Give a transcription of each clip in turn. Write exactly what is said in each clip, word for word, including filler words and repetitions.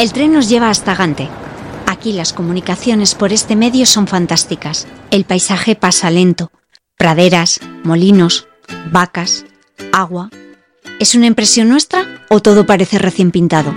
El tren nos lleva hasta Gante. Aquí las comunicaciones por este medio son fantásticas. El paisaje pasa lento. Praderas, molinos, vacas, agua. ¿Es una impresión nuestra o todo parece recién pintado?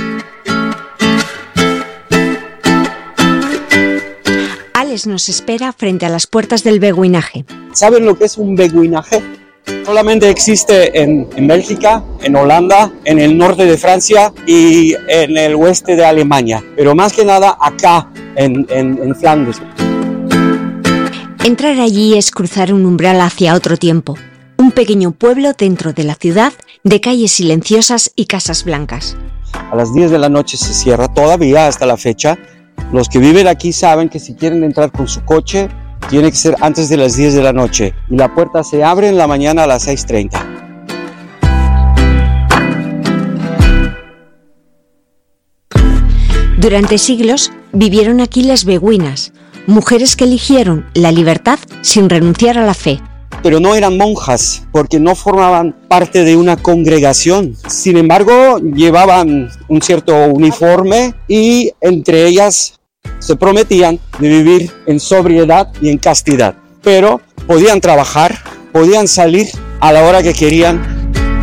Alex nos espera frente a las puertas del beguinaje. ¿Saben lo que es un beguinaje? Solamente existe en, en Bélgica, en Holanda, en el norte de Francia y en el oeste de Alemania, pero más que nada acá, en, en, en Flandes. Entrar allí es cruzar un umbral hacia otro tiempo. Un pequeño pueblo dentro de la ciudad, de calles silenciosas y casas blancas. A las diez de la noche se cierra, todavía hasta la fecha. Los que viven aquí saben que si quieren entrar con su coche, tiene que ser antes de las diez de la noche. Y la puerta se abre en la mañana a las seis treinta. Durante siglos vivieron aquí las beguinas, mujeres que eligieron la libertad sin renunciar a la fe. Pero no eran monjas, porque no formaban parte de una congregación. Sin embargo, llevaban un cierto uniforme y entre ellas se prometían de vivir en sobriedad y en castidad. Pero podían trabajar, podían salir a la hora que querían.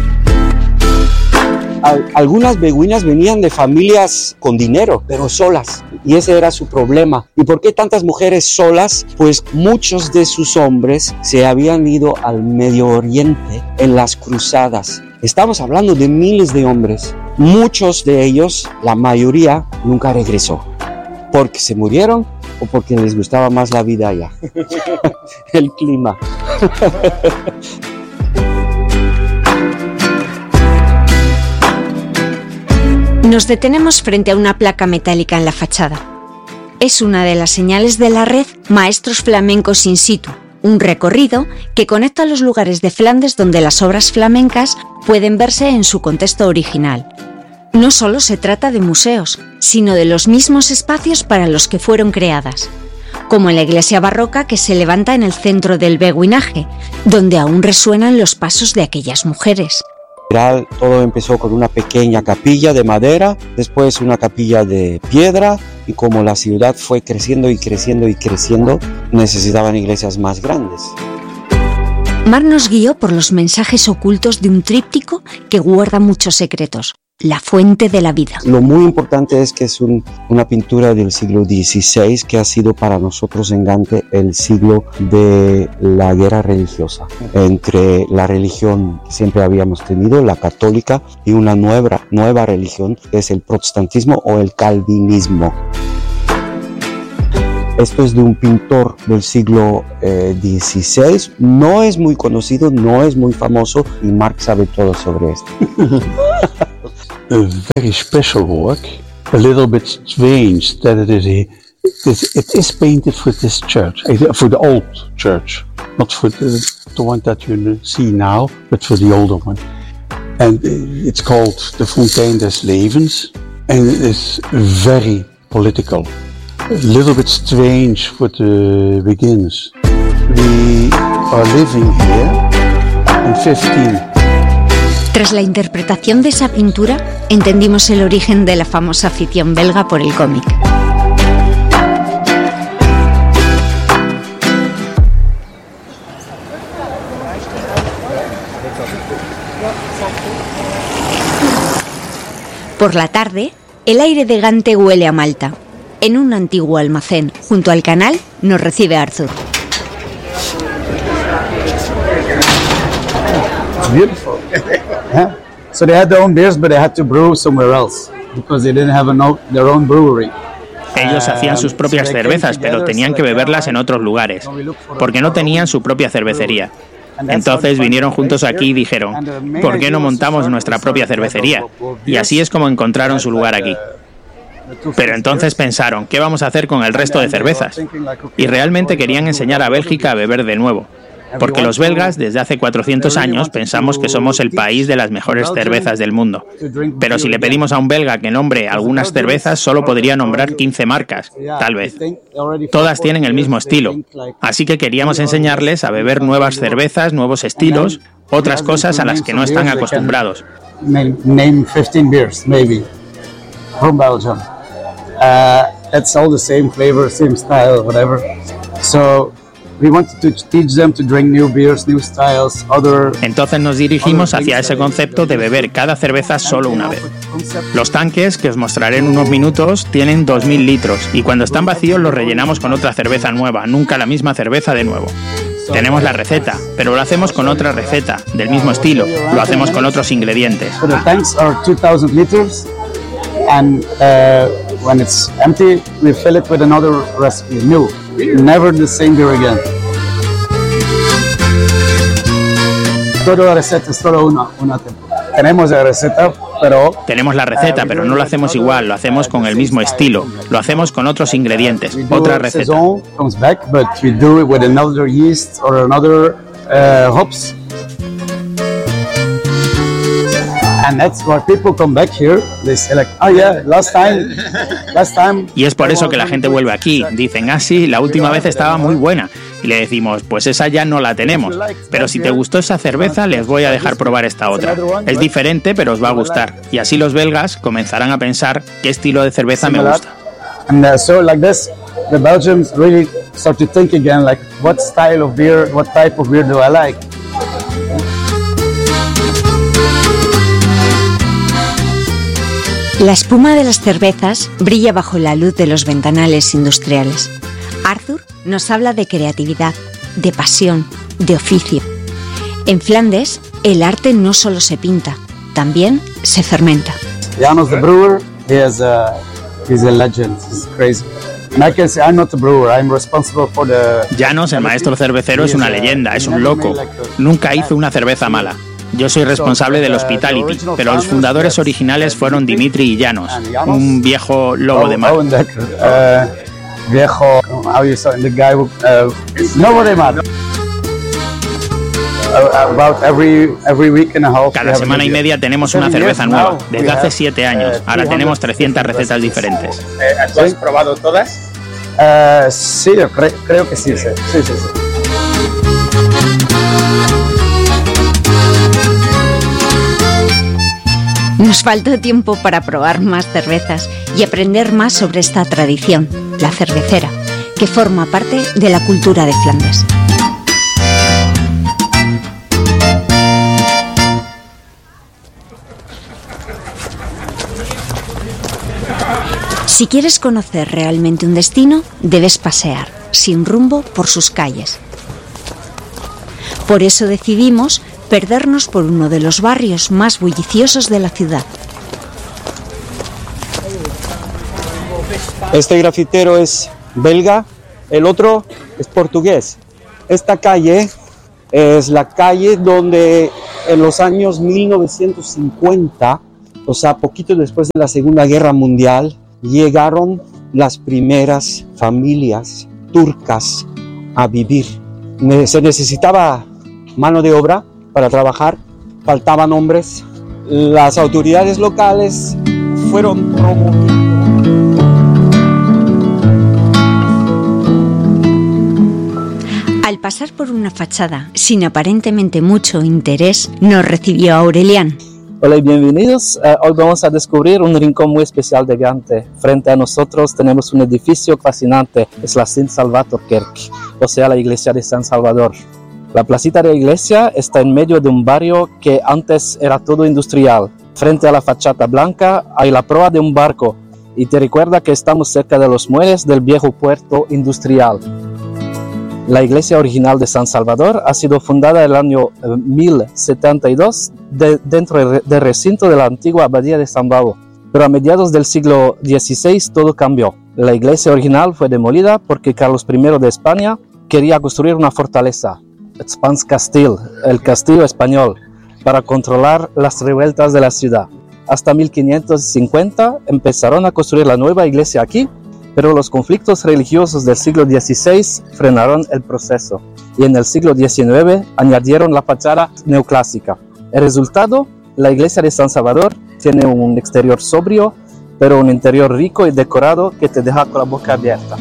Algunas beguinas venían de familias con dinero, pero solas, y ese era su problema. ¿Y por qué tantas mujeres solas? Pues muchos de sus hombres se habían ido al Medio Oriente en las cruzadas. Estamos hablando de miles de hombres. Muchos de ellos, la mayoría, nunca regresó. Porque se murieron o porque les gustaba más la vida allá. El clima. Nos detenemos frente a una placa metálica en la fachada. Es una de las señales de la red Maestros Flamencos in situ, un recorrido que conecta los lugares de Flandes donde las obras flamencas pueden verse en su contexto original. No solo se trata de museos, sino de los mismos espacios para los que fueron creadas, como en la iglesia barroca que se levanta en el centro del beguinaje, donde aún resuenan los pasos de aquellas mujeres. Todo empezó con una pequeña capilla de madera, después una capilla de piedra, y como la ciudad fue creciendo y creciendo y creciendo, necesitaban iglesias más grandes. Mar nos guió por los mensajes ocultos de un tríptico que guarda muchos secretos. La fuente de la vida. Lo muy importante es que es un, una pintura del siglo dieciséis que ha sido para nosotros en Gante el siglo de la guerra religiosa entre la religión que siempre habíamos tenido, la católica, y una nueva, nueva religión que es el protestantismo o el calvinismo. Esto es de un pintor del siglo eh, dieciséis, no es muy conocido, no es muy famoso y Mark sabe todo sobre esto. A very special work, a little bit strange that it is a, it, it is painted for this church, for the old church, not for the, the one that you see now, but for the older one. And it's called the Fontein des Levens, and it is very political. A little bit strange for the beginners. We are living here in fifteen. Tras la interpretación de esa pintura, entendimos el origen de la famosa afición belga por el cómic. Por la tarde, el aire de Gante huele a malta. En un antiguo almacén, junto al canal, nos recibe Arthur. Beautiful. Yeah. So they had their own beers, but they had to brew somewhere else because they didn't have a no, their own brewery. Ellos hacían sus propias cervezas, pero tenían que beberlas en otros lugares, porque no tenían su propia cervecería. Entonces vinieron juntos aquí y dijeron, ¿por qué no montamos nuestra propia cervecería? Y así es como encontraron su lugar aquí. Pero entonces pensaron, ¿qué vamos a hacer con el resto de cervezas? Y realmente querían enseñar a Bélgica a beber de nuevo. Porque los belgas, desde hace cuatrocientos años, pensamos que somos el país de las mejores cervezas del mundo. Pero si le pedimos a un belga que nombre algunas cervezas, solo podría nombrar quince marcas, tal vez. Todas tienen el mismo estilo. Así que queríamos enseñarles a beber nuevas cervezas, nuevos estilos, otras cosas a las que no están acostumbrados. from Belgium. Uh, it's all the same flavor, same style, whatever. So we wanted to teach them to drink new beers, new styles, other. Entonces nos dirigimos hacia ese concepto de beber cada cerveza solo una vez. Los tanques, que os mostraré en unos minutos, tienen dos mil litros y cuando están vacíos los rellenamos con otra cerveza nueva, nunca la misma cerveza de nuevo. Tenemos la receta, pero lo hacemos con otra receta, del mismo estilo, lo hacemos con otros ingredientes. So the tanks are two thousand liters and uh, when it's empty we fill it with another recipe, new, never the same beer again. Toda la receta es solo una, una temporada. Tenemos la receta, pero... Tenemos la receta, pero no lo hacemos igual, lo hacemos con el mismo estilo, lo hacemos con otros ingredientes, otra receta. Comes back, but we do it with another yeast or another uh, hops. And that's why people come back here. They say like, oh yeah, last time, last time. Y es por eso que la gente vuelve aquí. Dicen, ah sí, la última vez estaba muy buena. Y le decimos, pues esa ya no la tenemos. Pero si te gustó esa cerveza, les voy a dejar probar esta otra. Es diferente, pero os va a gustar. Y así los belgas comenzarán a pensar qué estilo de cerveza me gusta. And uh, so like this, the Belgians really start to think again, like, what style of beer, what type of beer do I like? La espuma de las cervezas brilla bajo la luz de los ventanales industriales. Arthur nos habla de creatividad, de pasión, de oficio. En Flandes, el arte no solo se pinta, también se fermenta. Janos the brewer, he is a, he's a legend, he's crazy. And I can say I'm not a brewer, I'm responsible for the... Janos, el maestro cervecero, es una leyenda, es un loco. Nunca hizo una cerveza mala. Yo soy responsable del hospitality, pero los fundadores originales fueron Dimitri y Janos, un viejo lobo de mar. Viejo, how you say the guy, uh, lobo de mar. About every every week and a half. Cada semana y media tenemos una cerveza nueva, desde hace siete años. Ahora tenemos trescientas recetas diferentes. ¿Tú has probado todas? Uh, sí, cre creo que sí, sí, sí, sí. sí. Nos faltó tiempo para probar más cervezas y aprender más sobre esta tradición, la cervecera, que forma parte de la cultura de Flandes. Si quieres conocer realmente un destino, debes pasear, sin rumbo, por sus calles. Por eso decidimos perdernos por uno de los barrios más bulliciosos de la ciudad. Este grafitero es belga, el otro es portugués. Esta calle es la calle donde en los años mil novecientos cincuenta, o sea, poquito después de la Segunda Guerra Mundial, llegaron las primeras familias turcas a vivir. Se necesitaba mano de obra para trabajar, faltaban hombres. Las autoridades locales fueron promoviendo. Al pasar por una fachada sin aparentemente mucho interés, nos recibió Aurelian. Hola y bienvenidos. Uh, hoy vamos a descubrir un rincón muy especial de Gante. Frente a nosotros tenemos un edificio fascinante, es la Sint Salvator Kerk, o sea, la iglesia de San Salvador. La placita de la iglesia está en medio de un barrio que antes era todo industrial. Frente a la fachada blanca hay la proa de un barco y te recuerda que estamos cerca de los muelles del viejo puerto industrial. La iglesia original de San Salvador ha sido fundada en el año mil setenta y dos de, dentro del recinto de la antigua abadía de San Bavo. Pero a mediados del siglo dieciséis todo cambió. La iglesia original fue demolida porque Carlos primero de España quería construir una fortaleza, Spans Castil, el castillo español, para controlar las revueltas de la ciudad. Hasta mil quinientos cincuenta empezaron a construir la nueva iglesia aquí, pero los conflictos religiosos del siglo dieciséis frenaron el proceso y en el siglo diecinueve añadieron la fachada neoclásica. El resultado, la iglesia de San Salvador tiene un exterior sobrio, pero un interior rico y decorado que te deja con la boca abierta.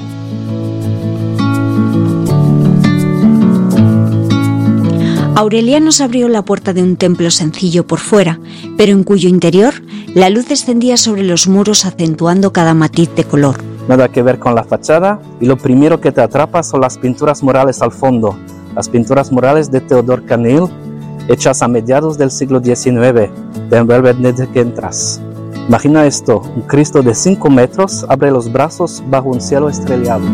Aurelian nos abrió la puerta de un templo sencillo por fuera, pero en cuyo interior La luz descendía sobre los muros acentuando cada matiz de color. Nada que ver con la fachada, y lo primero que te atrapa son las pinturas murales al fondo. Las pinturas murales de Theodor Canil, hechas a mediados del siglo diecinueve, te envuelven desde que entras. Imagina esto, un Cristo de cinco metros abre los brazos bajo un cielo estrellado.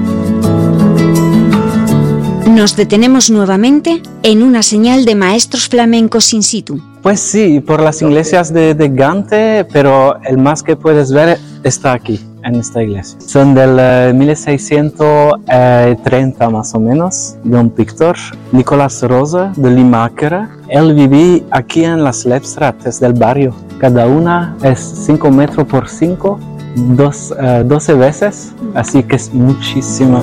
Nos detenemos nuevamente en una señal de maestros flamencos in situ. Pues sí, por las iglesias de, de Gante, pero el más que puedes ver está aquí, en esta iglesia. Son del uh, mil seiscientos treinta más o menos, de un pintor, Nicolas Rosa de Limaker. Él vivía aquí en las Lepstraat del barrio. Cada una es cinco metros por cinco, dos, uh, doce veces, así que es muchísima.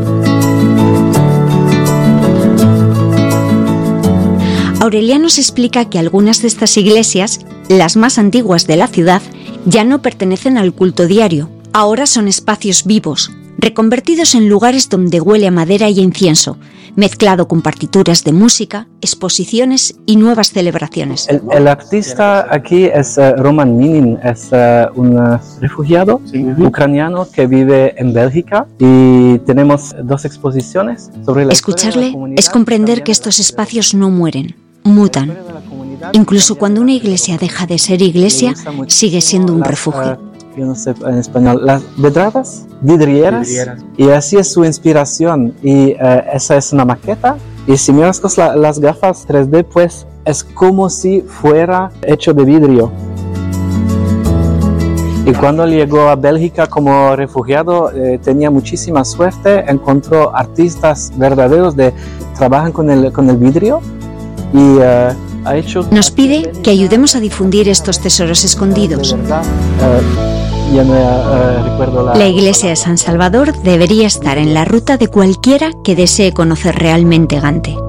Aureliano nos explica que algunas de estas iglesias, las más antiguas de la ciudad, ya no pertenecen al culto diario. Ahora son espacios vivos, reconvertidos en lugares donde huele a madera y incienso, mezclado con partituras de música, exposiciones y nuevas celebraciones. El, el artista aquí es uh, Roman Minin, es uh, un uh, refugiado sí. ucraniano que vive en Bélgica, y tenemos dos exposiciones sobre la Escucharle es comprender que estos espacios no mueren, mutan. Incluso cuando una iglesia deja de ser iglesia, sigue siendo un refugio. Yo no sé en español, las vidradas, vidrieras, vidrieras, y así es su inspiración, y uh, esa es una maqueta, y si miras con la, las gafas tres D, pues es como si fuera hecho de vidrio. Y cuando llegó a Bélgica como refugiado, eh, tenía muchísima suerte, encontró artistas verdaderos que trabajan con el, con el vidrio, y uh, ha hecho... Nos pide que ayudemos a difundir estos tesoros escondidos. Ya no, uh, recuerdo la... la iglesia de San Salvador debería estar en la ruta de cualquiera que desee conocer realmente Gante.